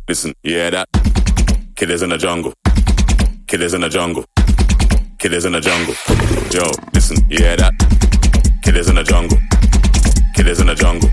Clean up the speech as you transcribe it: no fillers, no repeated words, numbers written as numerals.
listen, you hear that? Killers in the jungle. Killers in the jungle. Killers in the jungle. Yo, listen, you hear that? Killers in the jungle. Killers in the jungle.